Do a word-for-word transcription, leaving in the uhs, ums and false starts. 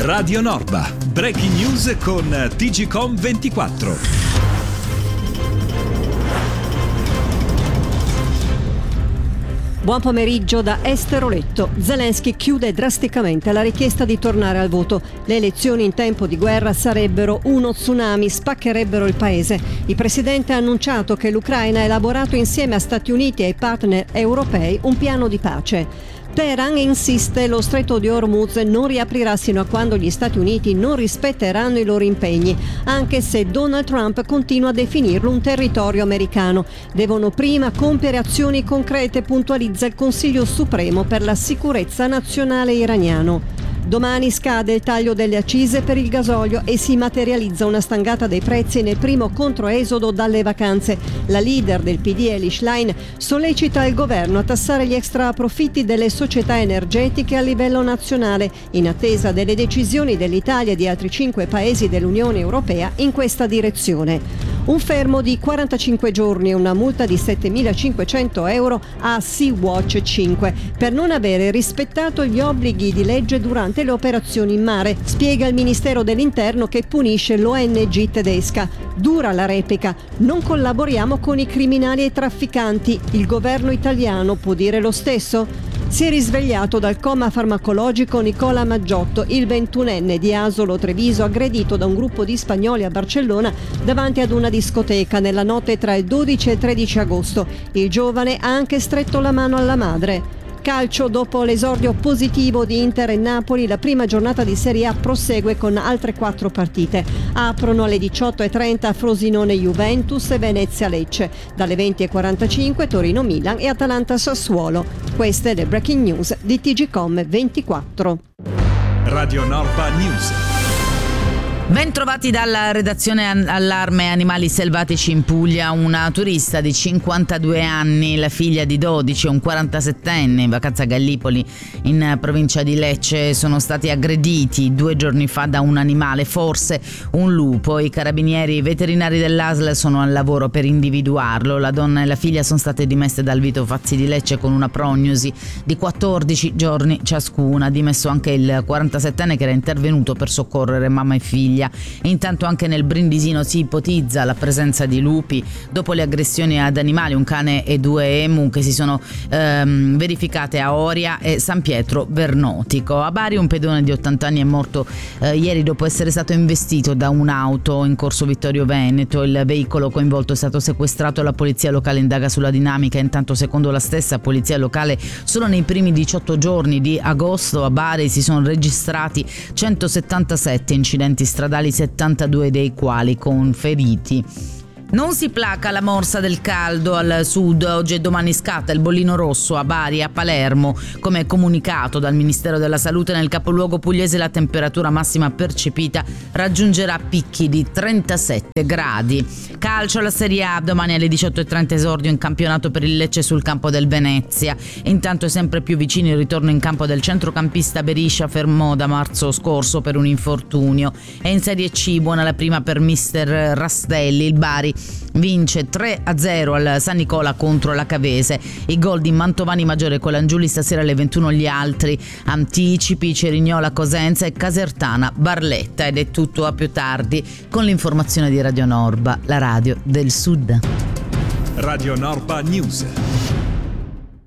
Radio Norba, breaking news con T G Com ventiquattro. Buon pomeriggio da Esther Oletto. Zelensky chiude drasticamente la richiesta di tornare al voto. Le elezioni in tempo di guerra sarebbero uno tsunami, spaccherebbero il paese. Il presidente ha annunciato che l'Ucraina ha elaborato insieme a Stati Uniti e ai partner europei un piano di pace. Teheran insiste, lo stretto di Hormuz non riaprirà sino a quando gli Stati Uniti non rispetteranno i loro impegni, anche se Donald Trump continua a definirlo un territorio americano. Devono prima compiere azioni concrete, puntualizza il Consiglio Supremo per la sicurezza nazionale iraniano. Domani scade il taglio delle accise per il gasolio e si materializza una stangata dei prezzi nel primo controesodo dalle vacanze. La leader del P D, Elly Schlein, sollecita il governo a tassare gli extra profitti delle società energetiche a livello nazionale, in attesa delle decisioni dell'Italia e di altri cinque paesi dell'Unione Europea in questa direzione. Un fermo di quarantacinque giorni e una multa di settemilacinquecento euro a Sea-Watch cinque per non avere rispettato gli obblighi di legge durante le operazioni in mare, spiega il Ministero dell'Interno che punisce l'O N G tedesca. Dura la replica: non collaboriamo con i criminali e i trafficanti. Il governo italiano può dire lo stesso? Si è risvegliato dal coma farmacologico Nicola Maggiotto, il ventunenne di Asolo Treviso, aggredito da un gruppo di spagnoli a Barcellona davanti ad una discoteca nella notte tra il dodici e il tredici agosto. Il giovane ha anche stretto la mano alla madre. Calcio, dopo l'esordio positivo di Inter e Napoli, la prima giornata di Serie A prosegue con altre quattro partite. Aprono alle diciotto e trenta Frosinone Juventus e Venezia Lecce. Dalle venti e quarantacinque Torino Milan e Atalanta Sassuolo. Queste le breaking news di T G Com ventiquattro. Radio Norba News. Bentrovati dalla redazione Allarme Animali Selvatici in Puglia. Una turista di cinquantadue anni, la figlia di dodici e un quarantasettenne in vacanza a Gallipoli in provincia di Lecce sono stati aggrediti due giorni fa da un animale, forse un lupo. I carabinieri veterinari dell'A S L sono al lavoro per individuarlo. La donna e la figlia sono state dimesse dal Vito Fazzi di Lecce con una prognosi di quattordici giorni ciascuna. Dimesso anche il quarantasettenne che era intervenuto per soccorrere mamma e figlia. E intanto anche nel Brindisino si ipotizza la presenza di lupi dopo le aggressioni ad animali, un cane e due emu che si sono ehm, verificate a Oria e San Pietro Vernotico. A Bari un pedone di ottanta anni è morto eh, ieri dopo essere stato investito da un'auto in corso Vittorio Veneto. Il veicolo coinvolto è stato sequestrato, la polizia locale indaga sulla dinamica. Intanto, secondo la stessa polizia locale, solo nei primi diciotto giorni di agosto a Bari si sono registrati centosettantasette incidenti stradali, settantadue dei quali con feriti. Non si placa la morsa del caldo al sud. Oggi e domani scatta il bollino rosso a Bari e a Palermo. Come comunicato dal Ministero della Salute, nel capoluogo pugliese la temperatura massima percepita raggiungerà picchi di trentasette gradi. Calcio alla Serie A, domani alle diciotto e trenta esordio in campionato per il Lecce sul campo del Venezia. Intanto è sempre più vicino il ritorno in campo del centrocampista Beriscia, fermo da marzo scorso per un infortunio. E in Serie C, buona la prima per mister Rastelli. Il Bari vince tre a zero al San Nicola contro la Cavese. I gol di Mantovani, Maggiore e Colangiuli, stasera alle ventuno gli altri anticipi: Cerignola Cosenza e Casertana Barletta. Ed è tutto, a più tardi con l'informazione di Radio Norba, la radio del Sud. Radio Norba News.